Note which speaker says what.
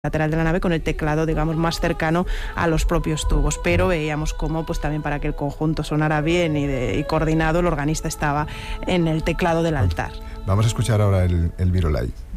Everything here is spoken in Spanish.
Speaker 1: lateral de la nave con el teclado, digamos, más cercano a los propios tubos, pero veíamos cómo, pues también para que el conjunto sonara bien y coordinado, el organista estaba en el teclado del altar.
Speaker 2: Vamos a escuchar ahora el Virolai.